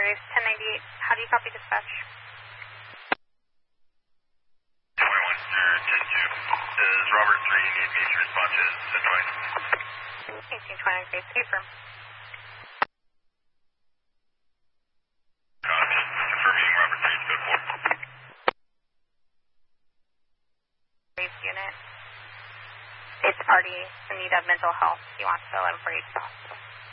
Sirius 1098. How do you copy dispatch? 21-10-2. Does Robert 3 need me to respond to his advice? 1820, great. Stay firm. Copy. Confirming Robert 3 is code 4. Unit. It's party in need of mental health. He wants to 1148 south.